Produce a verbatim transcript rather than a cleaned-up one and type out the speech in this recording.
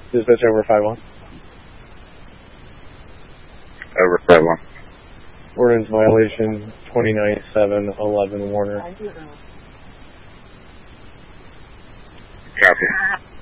Dispatch over five one. Over five one. Ordinance violation twenty-nine seven eleven Warner. Copy.